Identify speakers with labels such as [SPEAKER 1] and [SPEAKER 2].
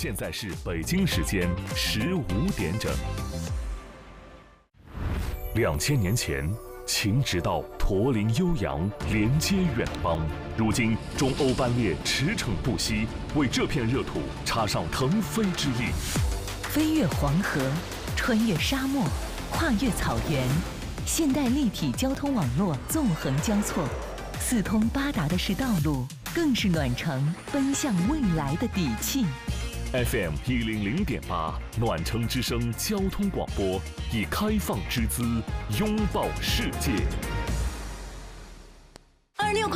[SPEAKER 1] 现在是北京时间15点整。2000年前，秦直道驼铃悠扬，连接远邦。如今，中欧班列驰骋不息，为这片热土插上腾飞之翼。
[SPEAKER 2] 飞越黄河，穿越沙漠，跨越草原，现代立体交通网络纵横交错，四通八达的是道路，更是暖城奔向未来的底气。
[SPEAKER 1] FM 100.8暖城之声交通广播，以开放之姿拥抱世界。